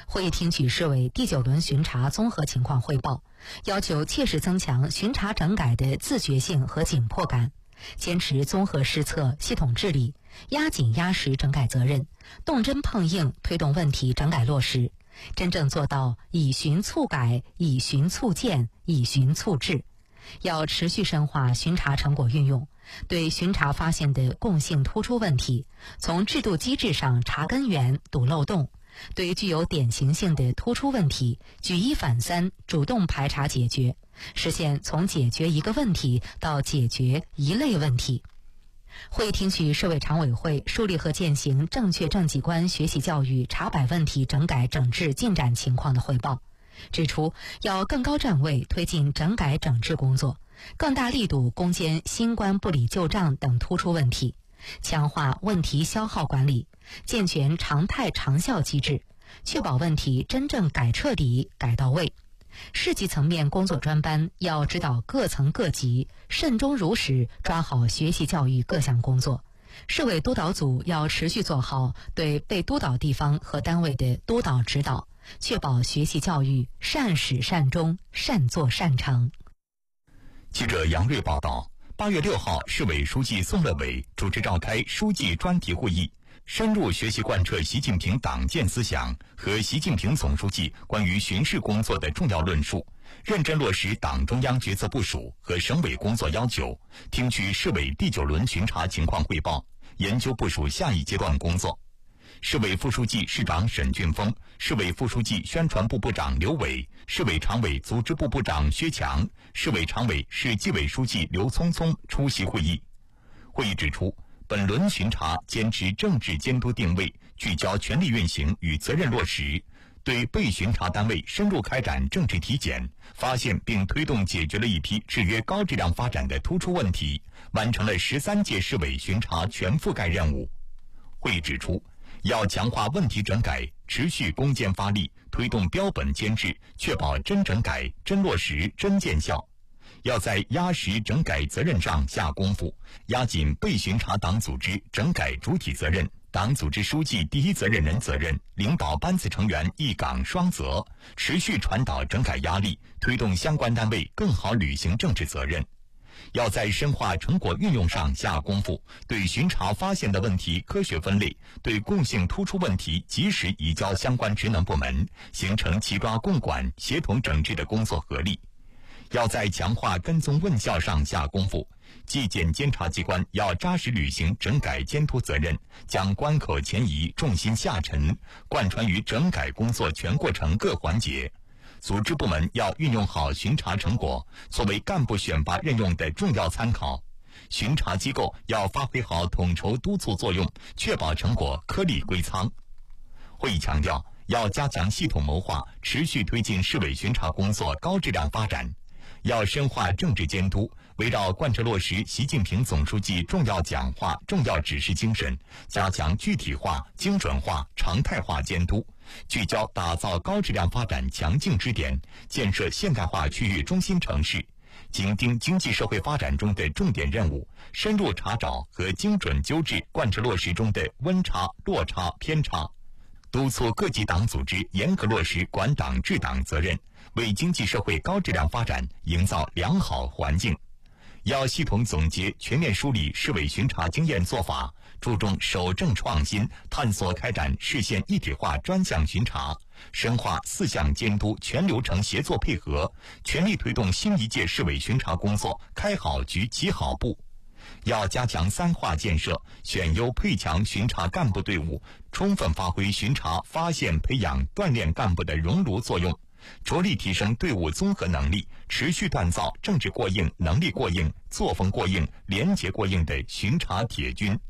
会议听取市委第9轮巡查综合情况汇报，要求切实增强巡查整改的自觉性和紧迫感，坚持综合施策、系统治理，压紧压实整改责任，动真碰硬推动问题整改落实，真正做到以巡促改、以巡促建、以巡促治。要持续深化巡查成果运用，对巡查发现的共性突出问题，从制度机制上查根源、堵漏洞；对具有典型性的突出问题，举一反三，主动排查解决，实现从解决一个问题到解决一类问题。会议听取市委常委会树立和践行正确正绩观学习教育查摆问题整改整治进展情况的汇报，指出要更高站位推进整改整治工作，更大力度攻坚新关不理旧账等突出问题，强化问题消耗管理，健全常态长效机制，确保问题真正改彻底、改到位。市级层面工作专班要指导各层各级慎终如始抓好学习教育各项工作，市委督导组要持续做好对被督导地方和单位的督导指导，确保学习教育善始善终、善作善成。 记者杨瑞报道，8月6号，市委书记宋乐伟主持召开书记专题会议，深入学习贯彻习近平党建思想和习近平总书记关于巡视工作的重要论述，认真落实党中央决策部署和省委工作要求，听取市委第9轮巡查情况汇报，研究部署下一阶段工作。市委副书记、市长沈俊峰，市委副书记、宣传部部长刘伟，市委常委、组织部部长薛强，市委常委、市纪委书记刘聪聪出席会议。会议指出，本轮巡查坚持政治监督定位，聚焦权力运行与责任落实，对被巡查单位深入开展政治体检，发现并推动解决了一批制约高质量发展的突出问题，完成了13届市委巡查全覆盖任务。会议指出，要强化问题整改，持续攻坚发力，推动标本兼治，确保真整改、真落实、真见效。要在压实整改责任上下功夫，压紧被巡查党组织整改主体责任、党组织书记第一责任人责任、领导班子成员一岗双责，持续传导整改压力，推动相关单位更好履行政治责任。要在深化成果运用上下功夫，对巡查发现的问题科学分类，对共性突出问题及时移交相关职能部门，形成齐抓共管、协同整治的工作合力。要在强化跟踪问校上下功夫，纪检监察机关要扎实履行整改监督责任，将关口前移重心下沉，贯穿于整改工作全过程各环节。组织部门要运用好巡查成果，作为干部选拔任用的重要参考。巡查机构要发挥好统筹督促作用，确保成果颗粒归仓。会议强调，要加强系统谋划，持续推进市委巡查工作高质量发展。要深化政治监督，围绕贯彻落实习近平总书记重要讲话、重要指示精神，加强具体化、精准化、常态化监督，聚焦打造高质量发展强劲支点，建设现代化区域中心城市，紧盯经济社会发展中的重点任务，深入查找和精准纠治贯彻落实中的温差、落差、偏差，督促各级党组织严格落实管党治党责任，为经济社会高质量发展营造良好环境。要系统总结、全面梳理市委巡查经验做法，注重守正创新，探索开展市县一体化专项巡查，深化4项监督全流程协作配合，全力推动新一届市委巡查工作开好局、起好步。要加强3化建设，选优配强巡查干部队伍，充分发挥巡查发现、培养、锻炼干部的熔炉作用，着力提升队伍综合能力，持续锻造政治过硬、能力过硬、作风过硬、廉洁过硬的巡查铁军。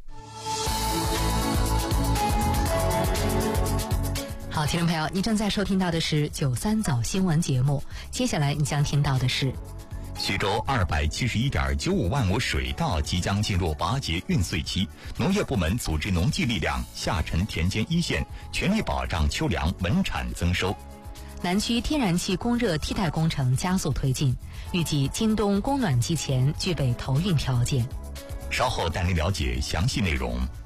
好，听众朋友，你正在收听到的是93早新闻节目，接下来你将听到的是徐州271.95万亩水稻即将进入拔节运穗期，农业部门组织农技力量下沉田间一线，全力保障秋粮稳产增收。 南区天然气供热替代工程加速推进，预计今冬供暖季前具备投运条件。 稍后带您了解详细内容。